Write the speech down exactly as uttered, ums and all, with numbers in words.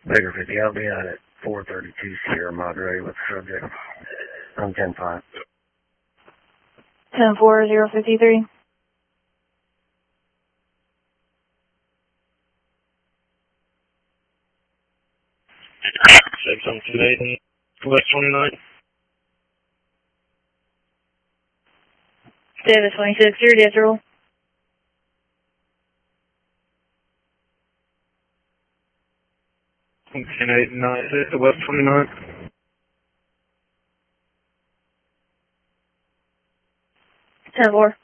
Baker fifty, I'll be out at four thirty-two Sierra Madre with the subject on ten five. ten four, zero fifty-three. six on two eight, West twenty-nine. Davis twenty-six, your death roll. ten eight nine six, West twenty-nine. ten four.